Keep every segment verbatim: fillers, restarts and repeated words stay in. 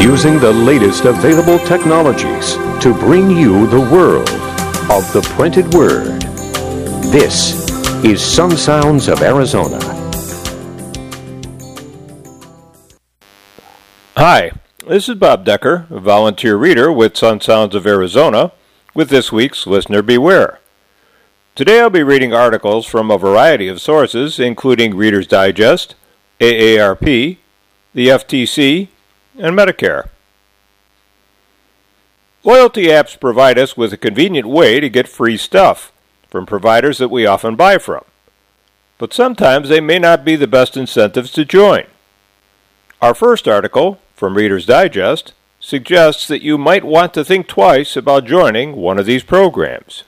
using the latest available technologies to bring you the world of the printed word. This is Sun Sounds of Arizona. Hi, this is Bob Decker, a volunteer reader with Sun Sounds of Arizona, with this week's Listener Beware. Today I'll be reading articles from a variety of sources, including Reader's Digest, A A R P, the F T C, and Medicare. Loyalty apps provide us with a convenient way to get free stuff from providers that we often buy from, but sometimes they may not be the best incentives to join. Our first article, from Reader's Digest, suggests that you might want to think twice about joining one of these programs.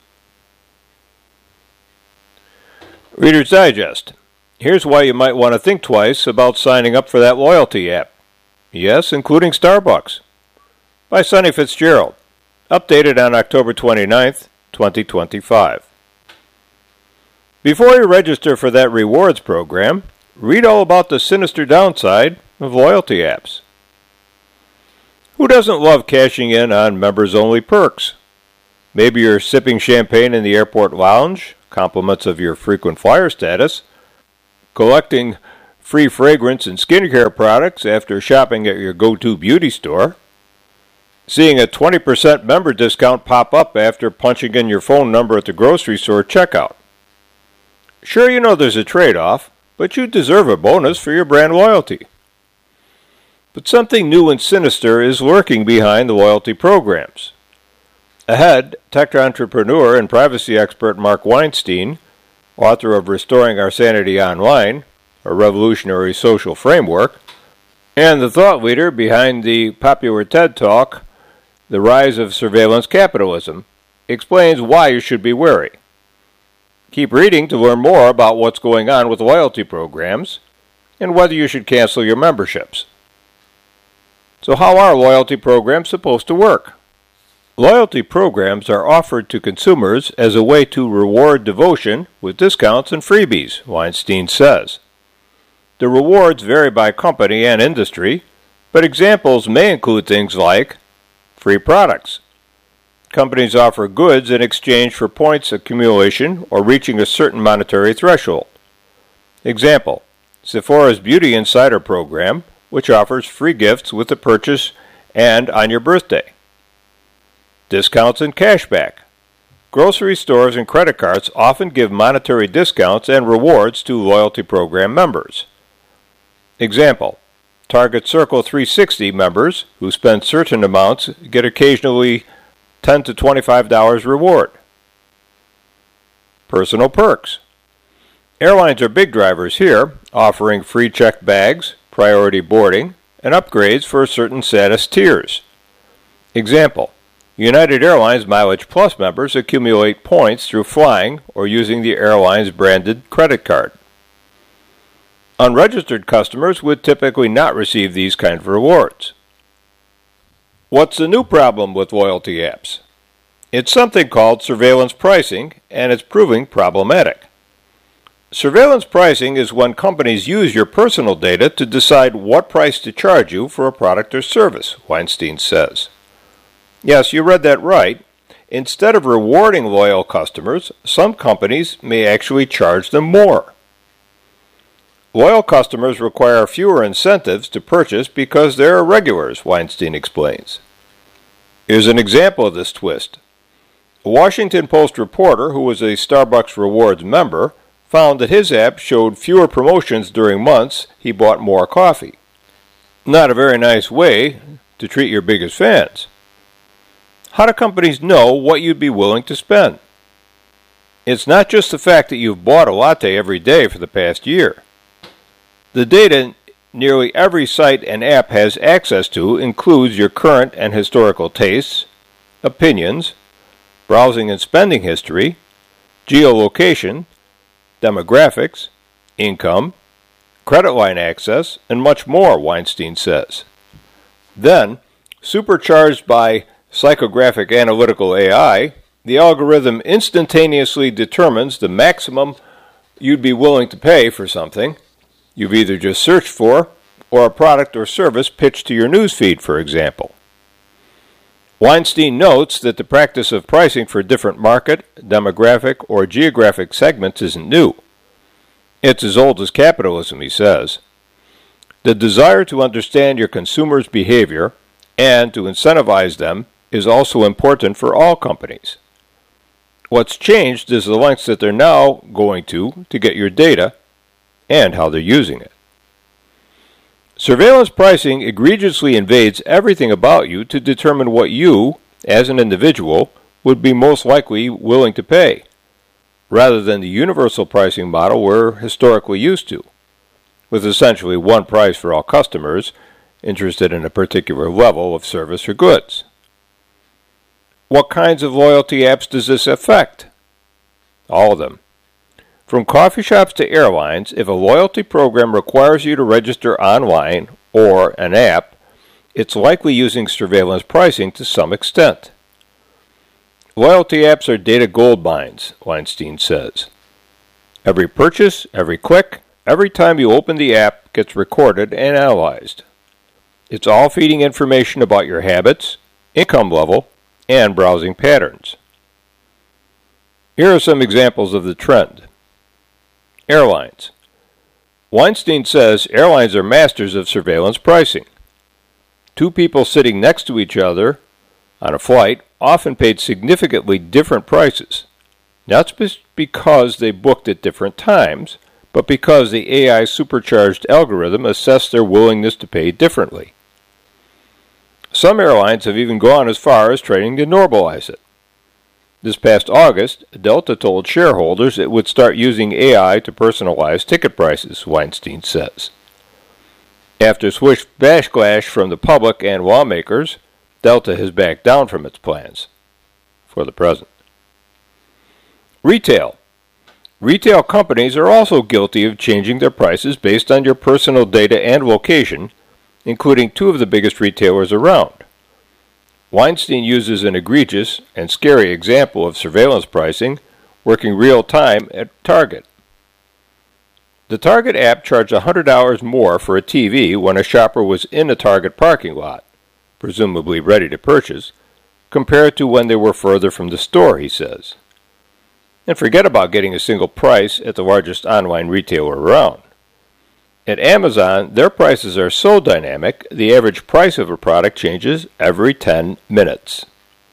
Reader's Digest. Here's why you might want to think twice about signing up for that loyalty app. Yes, including Starbucks. By Sonny Fitzgerald. Updated on October twenty-ninth, twenty twenty-five. Before you register for that rewards program, read all about the sinister downside of loyalty apps. Who doesn't love cashing in on members-only perks? Maybe you're sipping champagne in the airport lounge, compliments of your frequent flyer status, collecting free fragrance and skincare products after shopping at your go-to beauty store, seeing a twenty percent member discount pop up after punching in your phone number at the grocery store checkout. Sure, you know there's a trade-off, but you deserve a bonus for your brand loyalty. But something new and sinister is lurking behind the loyalty programs. Ahead, tech entrepreneur and privacy expert Mark Weinstein, author of Restoring Our Sanity Online, a revolutionary social framework, and the thought leader behind the popular TED Talk, The Rise of Surveillance Capitalism, explains why you should be wary. Keep reading to learn more about what's going on with loyalty programs and whether you should cancel your memberships. So how are loyalty programs supposed to work? Loyalty programs are offered to consumers as a way to reward devotion with discounts and freebies, Weinstein says. The rewards vary by company and industry, but examples may include things like free products. Companies offer goods in exchange for points accumulation or reaching a certain monetary threshold. Example, Sephora's Beauty Insider program, which offers free gifts with the purchase and on your birthday. Discounts and cashback. Grocery stores and credit cards often give monetary discounts and rewards to loyalty program members. Example, Target Circle three sixty members who spend certain amounts get occasionally ten to twenty-five dollars reward. Personal perks. Airlines are big drivers here, offering free checked bags, priority boarding, and upgrades for certain status tiers. Example, United Airlines Mileage Plus members accumulate points through flying or using the airline's branded credit card. Unregistered customers would typically not receive these kind of rewards. What's the new problem with loyalty apps? It's something called surveillance pricing, and it's proving problematic. Surveillance pricing is when companies use your personal data to decide what price to charge you for a product or service, Weinstein says. Yes, you read that right. Instead of rewarding loyal customers, some companies may actually charge them more. Loyal customers require fewer incentives to purchase because they're regulars, Weinstein explains. Here's an example of this twist. A Washington Post reporter who was a Starbucks Rewards member found that his app showed fewer promotions during months he bought more coffee. Not a very nice way to treat your biggest fans. How do companies know what you'd be willing to spend? It's not just the fact that you've bought a latte every day for the past year. The data nearly every site and app has access to includes your current and historical tastes, opinions, browsing and spending history, geolocation, demographics, income, credit line access, and much more, Weinstein says. Then, supercharged by psychographic analytical A I, the algorithm instantaneously determines the maximum you'd be willing to pay for something you've either just searched for or a product or service pitched to your newsfeed, for example. Weinstein notes that the practice of pricing for different market, demographic, or geographic segments isn't new. It's as old as capitalism, he says. The desire to understand your consumers' behavior and to incentivize them is also important for all companies. What's changed is the lengths that they're now going to to get your data and how they're using it. Surveillance pricing egregiously invades everything about you to determine what you, as an individual, would be most likely willing to pay, rather than the universal pricing model we're historically used to, with essentially one price for all customers interested in a particular level of service or goods. What kinds of loyalty apps does this affect? All of them. From coffee shops to airlines, if a loyalty program requires you to register online or an app, it's likely using surveillance pricing to some extent. Loyalty apps are data gold mines, Weinstein says. Every purchase, every click, every time you open the app gets recorded and analyzed. It's all feeding information about your habits, income level, and browsing patterns. Here are some examples of the trend. Airlines. Weinstein says airlines are masters of surveillance pricing. Two people sitting next to each other on a flight often paid significantly different prices, not because they booked at different times, but because the A I supercharged algorithm assessed their willingness to pay differently. Some airlines have even gone as far as trying to normalize it. This past August, Delta told shareholders it would start using A I to personalize ticket prices, Weinstein says. After swift backlash from the public and lawmakers, Delta has backed down from its plans, for the present. Retail. Retail companies are also guilty of changing their prices based on your personal data and location, including two of the biggest retailers around. Weinstein uses an egregious and scary example of surveillance pricing working real-time at Target. The Target app charged one hundred dollars more for a T V when a shopper was in a Target parking lot, presumably ready to purchase, compared to when they were further from the store, he says. And forget about getting a single price at the largest online retailer around. At Amazon, their prices are so dynamic, the average price of a product changes every ten minutes.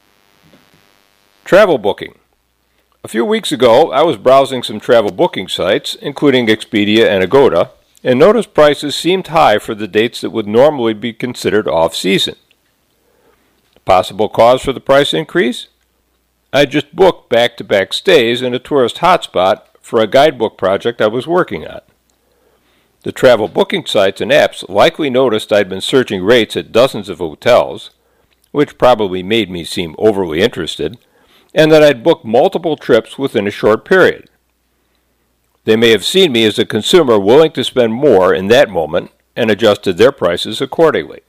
Travel booking. A few weeks ago, I was browsing some travel booking sites, including Expedia and Agoda, and noticed prices seemed high for the dates that would normally be considered off-season. Possible cause for the price increase? I just booked back-to-back stays in a tourist hotspot for a guidebook project I was working on. The travel booking sites and apps likely noticed I'd been searching rates at dozens of hotels, which probably made me seem overly interested, and that I'd booked multiple trips within a short period. They may have seen me as a consumer willing to spend more in that moment and adjusted their prices accordingly.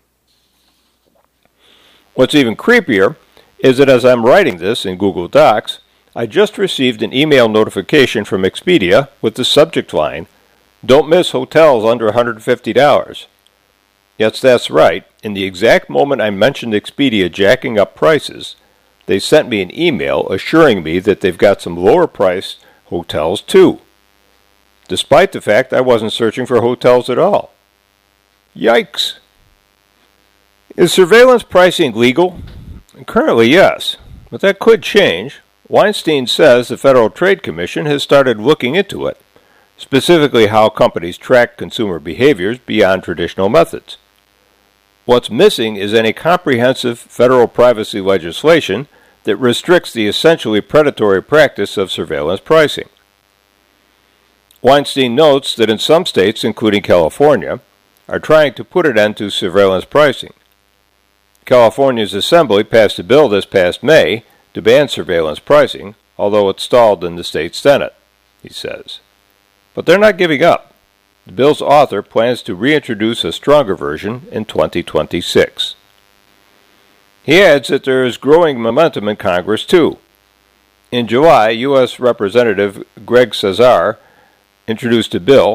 What's even creepier is that as I'm writing this in Google Docs, I just received an email notification from Expedia with the subject line, "Don't miss hotels under one hundred fifty dollars. Yes, that's right. In the exact moment I mentioned Expedia jacking up prices, they sent me an email assuring me that they've got some lower-priced hotels too, despite the fact I wasn't searching for hotels at all. Yikes! Is surveillance pricing legal? Currently, yes, but that could change. Weinstein says the Federal Trade Commission has started looking into it, specifically how companies track consumer behaviors beyond traditional methods. What's missing is any comprehensive federal privacy legislation that restricts the essentially predatory practice of surveillance pricing. Weinstein notes that in some states, including California, are trying to put an end to surveillance pricing. California's Assembly passed a bill this past May to ban surveillance pricing, although it stalled in the state Senate, he says. But they're not giving up. The bill's author plans to reintroduce a stronger version in twenty twenty-six. He adds that there is growing momentum in Congress, too. In July, U S Representative Greg Casar introduced a bill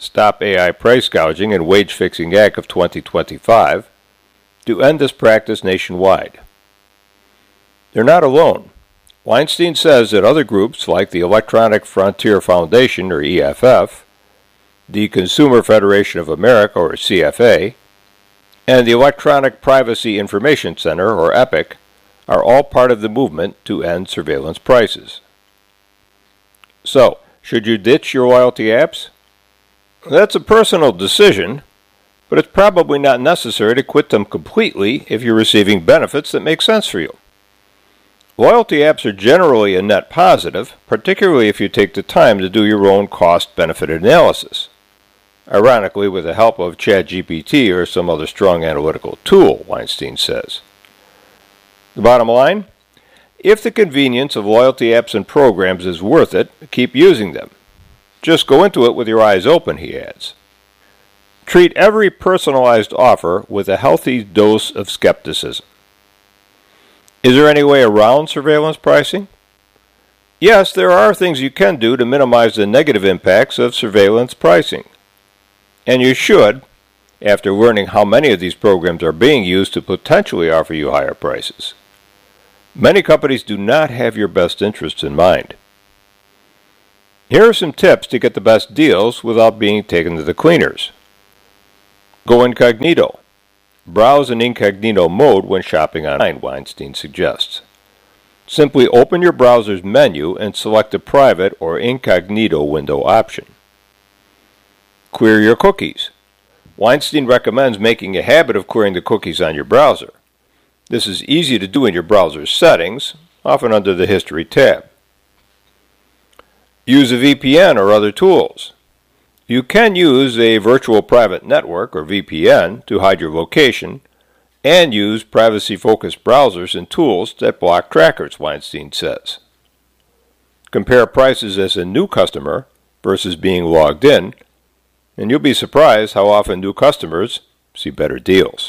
Stop A I Price Gouging and Wage Fixing Act of twenty twenty-five, to end this practice nationwide. They're not alone. Weinstein says that other groups like the Electronic Frontier Foundation, or E F F, the Consumer Federation of America, or C F A, and the Electronic Privacy Information Center, or EPIC, are all part of the movement to end surveillance prices. So, should you ditch your loyalty apps? That's a personal decision, but it's probably not necessary to quit them completely if you're receiving benefits that make sense for you. Loyalty apps are generally a net positive, particularly if you take the time to do your own cost-benefit analysis. Ironically, with the help of ChatGPT or some other strong analytical tool, Weinstein says. The bottom line? If the convenience of loyalty apps and programs is worth it, keep using them. Just go into it with your eyes open, he adds. Treat every personalized offer with a healthy dose of skepticism. Is there any way around surveillance pricing? Yes, there are things you can do to minimize the negative impacts of surveillance pricing. And you should, after learning how many of these programs are being used to potentially offer you higher prices. Many companies do not have your best interests in mind. Here are some tips to get the best deals without being taken to the cleaners. Go incognito. Browse in incognito mode when shopping online, Weinstein suggests. Simply open your browser's menu and select a private or incognito window option. Clear your cookies. Weinstein recommends making a habit of clearing the cookies on your browser. This is easy to do in your browser's settings, often under the History tab. Use a V P N or other tools. You can use a virtual private network, or V P N, to hide your location, and use privacy-focused browsers and tools that block trackers, Weinstein says. Compare prices as a new customer versus being logged in, and you'll be surprised how often new customers see better deals.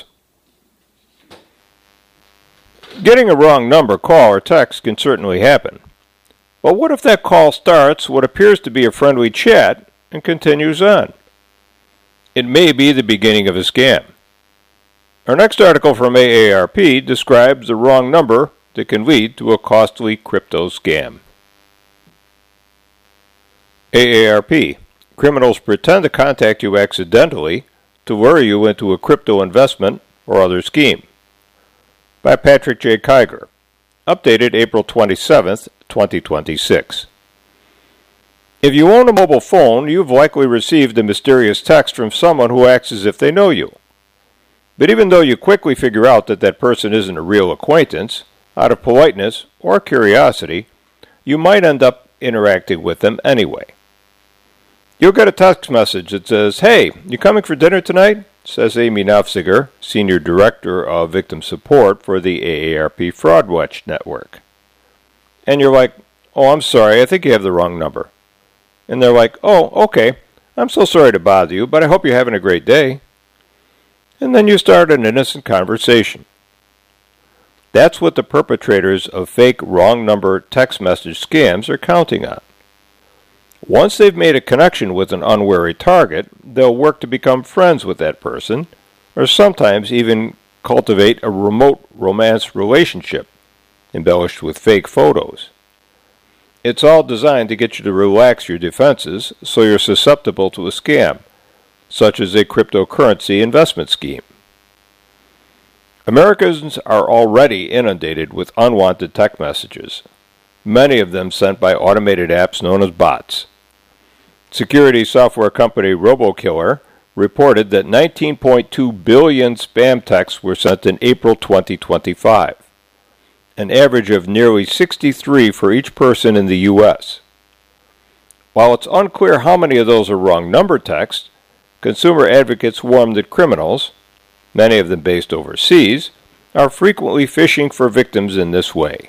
Getting a wrong number call or text can certainly happen. But what if that call starts what appears to be a friendly chat and continues on? It may be the beginning of a scam. Our next article from A A R P describes the wrong number that can lead to a costly crypto scam. A A R P. Criminals pretend to contact you accidentally to lure you into a crypto investment or other scheme. By Patrick J. Kiger. Updated April twenty-seventh, twenty twenty-six. If you own a mobile phone, you've likely received a mysterious text from someone who acts as if they know you. But even though you quickly figure out that that person isn't a real acquaintance, out of politeness or curiosity, you might end up interacting with them anyway. You'll get a text message that says, "Hey, you coming for dinner tonight?" says Amy Nafziger, Senior Director of Victim Support for the A A R P Fraud Watch Network. And you're like, "Oh, I'm sorry, I think you have the wrong number." And they're like, "Oh, okay, I'm so sorry to bother you, but I hope you're having a great day." And then you start an innocent conversation. That's what the perpetrators of fake wrong number text message scams are counting on. Once they've made a connection with an unwary target, they'll work to become friends with that person, or sometimes even cultivate a remote romance relationship, embellished with fake photos. It's all designed to get you to relax your defenses so you're susceptible to a scam, such as a cryptocurrency investment scheme. Americans are already inundated with unwanted text messages, many of them sent by automated apps known as bots. Security software company RoboKiller reported that nineteen point two billion spam texts were sent in April twenty twenty-five, an average of nearly sixty-three for each person in the U S. While it's unclear how many of those are wrong number texts, consumer advocates warn that criminals, many of them based overseas, are frequently phishing for victims in this way.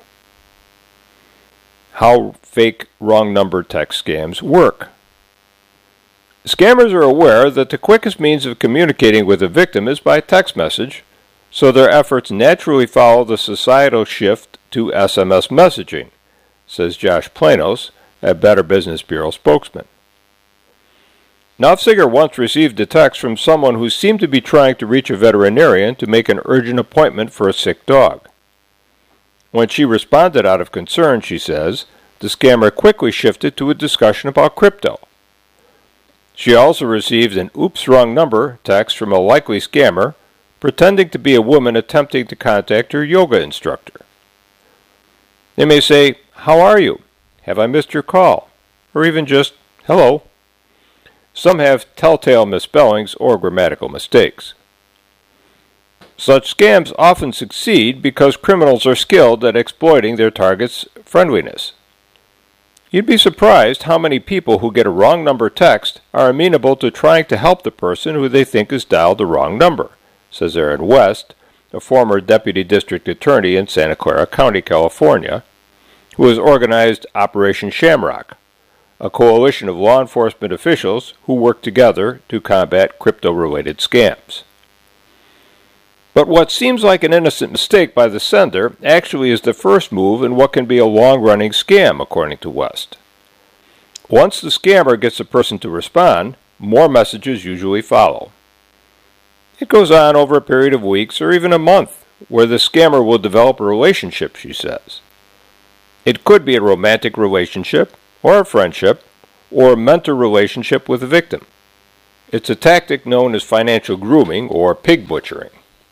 How fake wrong number text scams work. Scammers are aware that the quickest means of communicating with a victim is by text message, so their efforts naturally follow the societal shift to S M S messaging, says Josh Planos, a Better Business Bureau spokesman. Nofziger once received a text from someone who seemed to be trying to reach a veterinarian to make an urgent appointment for a sick dog. When she responded out of concern, she says, the scammer quickly shifted to a discussion about crypto. She also received an oops wrong number text from a likely scammer pretending to be a woman attempting to contact her yoga instructor. They may say, "How are you? Have I missed your call?" Or even just, "Hello." Some have telltale misspellings or grammatical mistakes. Such scams often succeed because criminals are skilled at exploiting their target's friendliness. You'd be surprised how many people who get a wrong number text are amenable to trying to help the person who they think has dialed the wrong number, says Aaron West, a former deputy district attorney in Santa Clara County, California, who has organized Operation Shamrock, a coalition of law enforcement officials who work together to combat crypto-related scams. But what seems like an innocent mistake by the sender actually is the first move in what can be a long-running scam, according to West. Once the scammer gets a person to respond, more messages usually follow. It goes on over a period of weeks or even a month, where the scammer will develop a relationship, she says. It could be a romantic relationship, or a friendship, or a mentor relationship with the victim. It's a tactic known as financial grooming or pig butchering.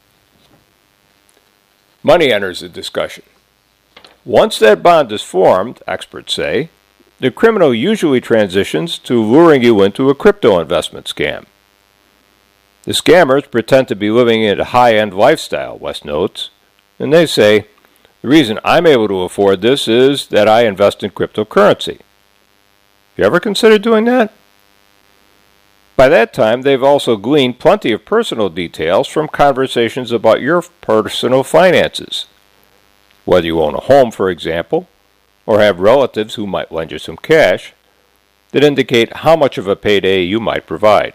Money enters the discussion. Once that bond is formed, experts say, the criminal usually transitions to luring you into a crypto investment scam. The scammers pretend to be living in a high-end lifestyle, West notes, and they say, the reason I'm able to afford this is that I invest in cryptocurrency. You ever considered doing that? By that time, they've also gleaned plenty of personal details from conversations about your personal finances. Whether you own a home, for example, or have relatives who might lend you some cash, that indicate how much of a payday you might provide.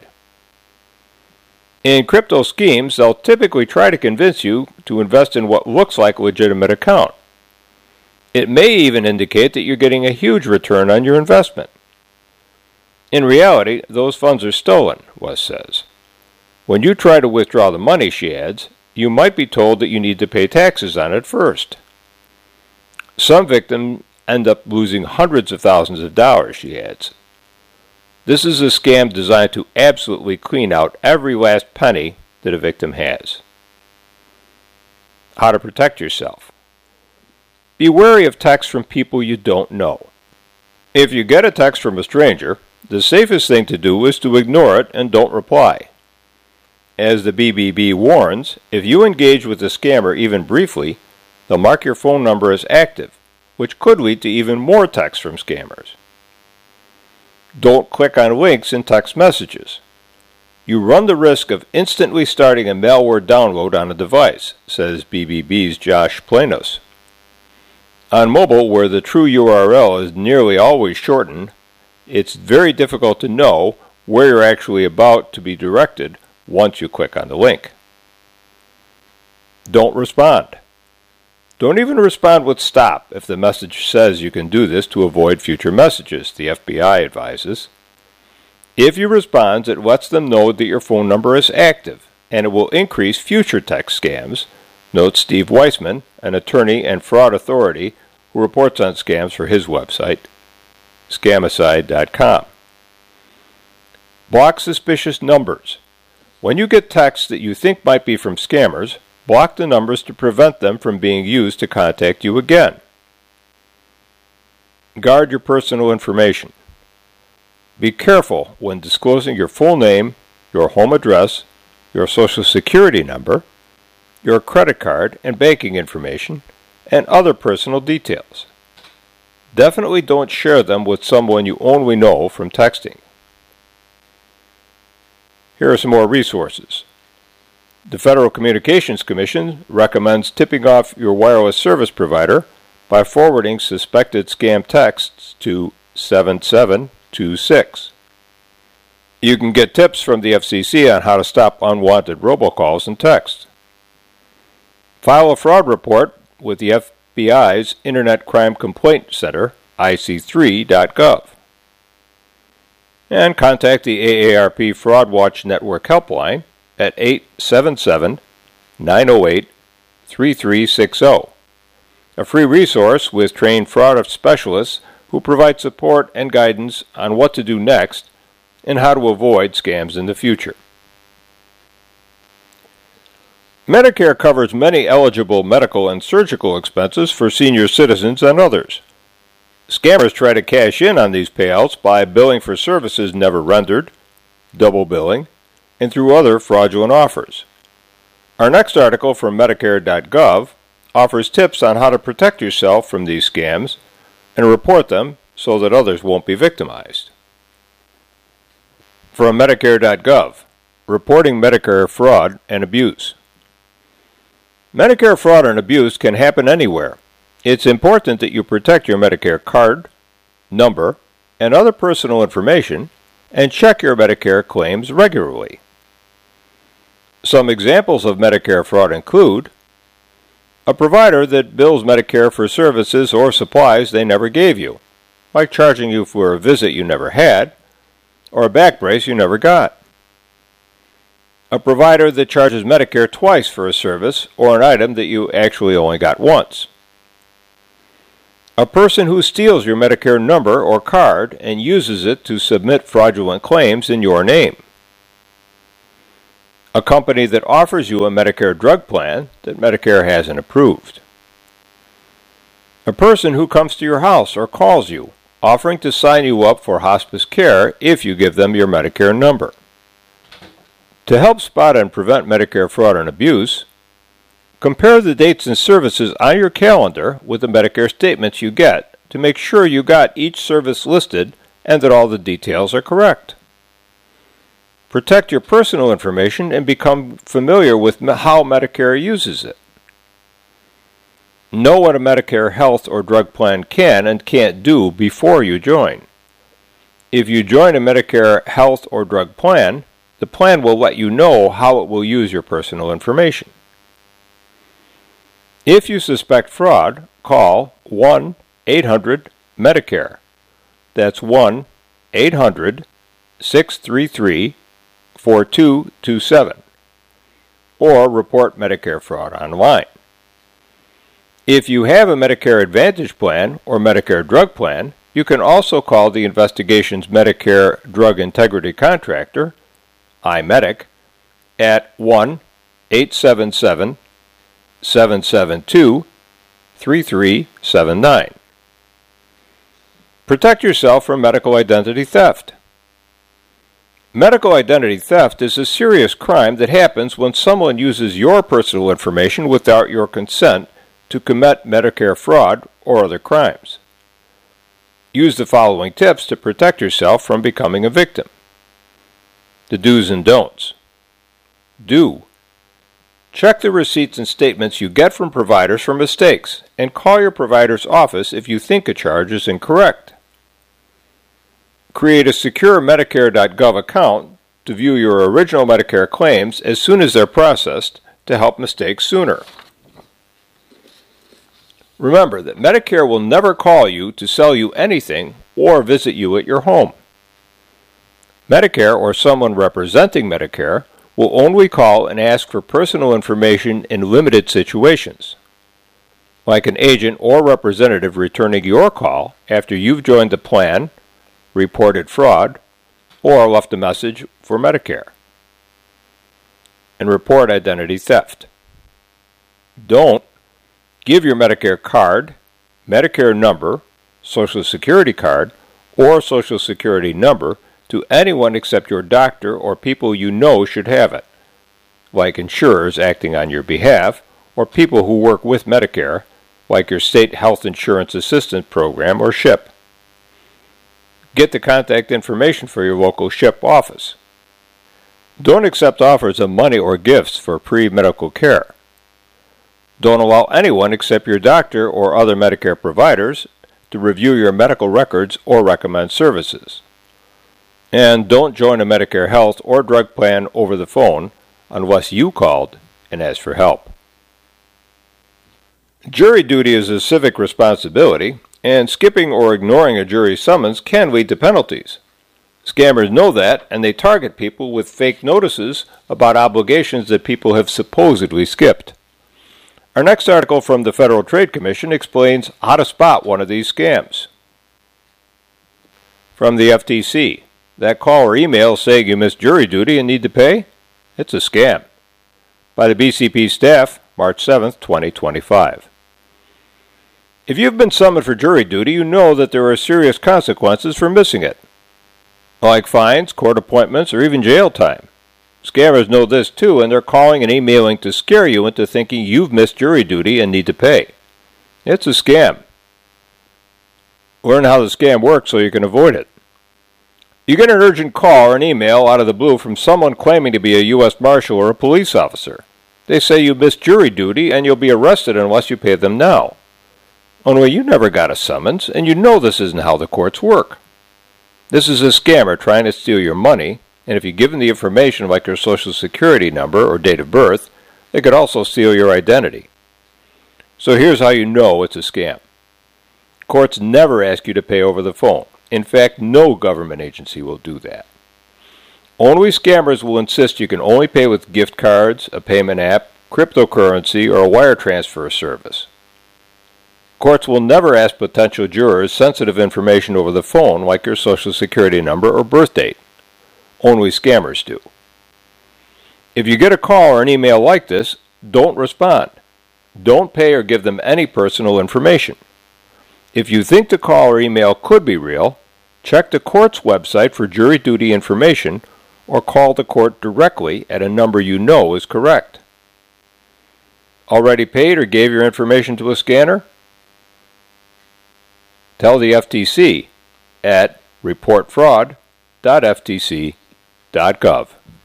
In crypto schemes, they'll typically try to convince you to invest in what looks like a legitimate account. It may even indicate that you're getting a huge return on your investment. In reality, those funds are stolen, West says. When you try to withdraw the money, she adds, you might be told that you need to pay taxes on it first. Some victims end up losing hundreds of thousands of dollars, she adds. This is a scam designed to absolutely clean out every last penny that a victim has. How to protect yourself. Be wary of texts from people you don't know. If you get a text from a stranger, the safest thing to do is to ignore it and don't reply. As the B B B warns, if you engage with the scammer even briefly, they'll mark your phone number as active, which could lead to even more texts from scammers. Don't click on links in text messages. You run the risk of instantly starting a malware download on a device, says B B B's Josh Planos. On mobile, where the true U R L is nearly always shortened, it's very difficult to know where you're actually about to be directed once you click on the link. Don't respond. Don't even respond with stop if the message says you can do this to avoid future messages, the F B I advises. If you respond, it lets them know that your phone number is active, and it will increase future text scams, notes Steve Weissman, an attorney and fraud authority who reports on scams for his website, scamicide dot com. Block suspicious numbers. When you get texts that you think might be from scammers, block the numbers to prevent them from being used to contact you again. Guard your personal information. Be careful when disclosing your full name, your home address, your social security number, your credit card and banking information, and other personal details. Definitely don't share them with someone you only know from texting. Here are some more resources. The Federal Communications Commission recommends tipping off your wireless service provider by forwarding suspected scam texts to seven seven two six. You can get tips from the F C C on how to stop unwanted robocalls and texts. File a fraud report with the F B I's Internet Crime Complaint Center, I C three dot gov. and contact the A A R P Fraud Watch Network helpline at eight seven seven, nine zero eight, three three six zero, a free resource with trained fraud specialists who provide support and guidance on what to do next and how to avoid scams in the future. Medicare covers many eligible medical and surgical expenses for senior citizens and others. Scammers try to cash in on these payouts by billing for services never rendered, double billing, and through other fraudulent offers. Our next article from Medicare dot gov offers tips on how to protect yourself from these scams and report them so that others won't be victimized. From Medicare dot gov, reporting Medicare fraud and abuse. Medicare fraud and abuse can happen anywhere. It's important that you protect your Medicare card, number, and other personal information, and check your Medicare claims regularly. Some examples of Medicare fraud include a provider that bills Medicare for services or supplies they never gave you, like charging you for a visit you never had, or a back brace you never got. A provider that charges Medicare twice for a service or an item that you actually only got once. A person who steals your Medicare number or card and uses it to submit fraudulent claims in your name. A company that offers you a Medicare drug plan that Medicare hasn't approved. A person who comes to your house or calls you, offering to sign you up for hospice care if you give them your Medicare number. To help spot and prevent Medicare fraud and abuse, compare the dates and services on your calendar with the Medicare statements you get to make sure you got each service listed and that all the details are correct. Protect your personal information and become familiar with how Medicare uses it. Know what a Medicare health or drug plan can and can't do before you join. If you join a Medicare health or drug plan, the plan will let you know how it will use your personal information. If you suspect fraud, call one eight hundred Medicare. That's one eight hundred, six three three, four two two seven. Or report Medicare fraud online. If you have a Medicare Advantage plan or Medicare drug plan, you can also call the investigation's Medicare Drug Integrity Contractor, iMedic, at one eight seven seven, seven seven two, three three seven nine. Protect yourself from medical identity theft. Medical identity theft is a serious crime that happens when someone uses your personal information without your consent to commit Medicare fraud or other crimes. Use the following tips to protect yourself from becoming a victim. The do's and don'ts. Do. Check the receipts and statements you get from providers for mistakes, and call your provider's office if you think a charge is incorrect. Create a secure Medicare dot gov account to view your original Medicare claims as soon as they're processed to help mistakes sooner. Remember that Medicare will never call you to sell you anything or visit you at your home. Medicare or someone representing Medicare will only call and ask for personal information in limited situations, like an agent or representative returning your call after you've joined the plan, reported fraud, or left a message for Medicare. And report identity theft. Don't give your Medicare card, Medicare number, Social Security card, or Social Security number to anyone except your doctor or people you know should have it, like insurers acting on your behalf, or people who work with Medicare, like your State Health Insurance Assistance Program or SHIP. Get the contact information for your local SHIP office. Don't accept offers of money or gifts for pre-medical care. Don't allow anyone except your doctor or other Medicare providers to review your medical records or recommend services. And don't join a Medicare health or drug plan over the phone unless you called and asked for help. Jury duty is a civic responsibility, and skipping or ignoring a jury summons can lead to penalties. Scammers know that, and they target people with fake notices about obligations that people have supposedly skipped. Our next article from the Federal Trade Commission explains how to spot one of these scams. From the F T C, that call or email saying you missed jury duty and need to pay? It's a scam. By the B C P staff, March seventh, twenty twenty-five. If you've been summoned for jury duty, you know that there are serious consequences for missing it, like fines, court appointments, or even jail time. Scammers know this too, and they're calling and emailing to scare you into thinking you've missed jury duty and need to pay. It's a scam. Learn how the scam works so you can avoid it. You get an urgent call or an email out of the blue from someone claiming to be a U S Marshal or a police officer. They say you missed jury duty and you'll be arrested unless you pay them now. Only you never got a summons, and you know this isn't how the courts work. This is a scammer trying to steal your money, and if you give them the information like your social security number or date of birth, they could also steal your identity. So here's how you know it's a scam. Courts never ask you to pay over the phone. In fact, no government agency will do that. Only scammers will insist you can only pay with gift cards, a payment app, cryptocurrency, or a wire transfer service. Courts will never ask potential jurors sensitive information over the phone like your social security number or birth date. Only scammers do. If you get a call or an email like this, don't respond. Don't pay or give them any personal information. If you think the call or email could be real, check the court's website for jury duty information or call the court directly at a number you know is correct. Already paid or gave your information to a scanner? Tell the F T C at report fraud dot f t c dot gov.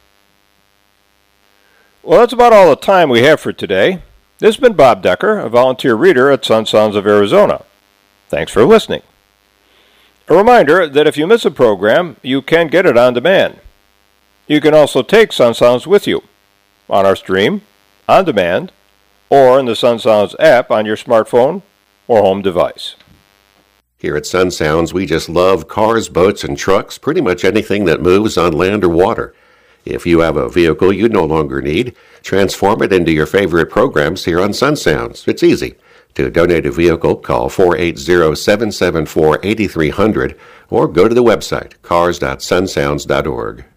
Well, that's about all the time we have for today. This has been Bob Decker, a volunteer reader at Sun Sounds of Arizona. Thanks for listening. A reminder that if you miss a program, you can get it on demand. You can also take Sun Sounds with you on our stream, on demand, or in the Sun Sounds app on your smartphone or home device. Here at Sun Sounds, we just love cars, boats, and trucks, pretty much anything that moves on land or water. If you have a vehicle you no longer need, transform it into your favorite programs here on Sun Sounds. It's easy. To donate a vehicle, call four eight zero, seven seven four, eight three zero zero or go to the website cars dot sun sounds dot org.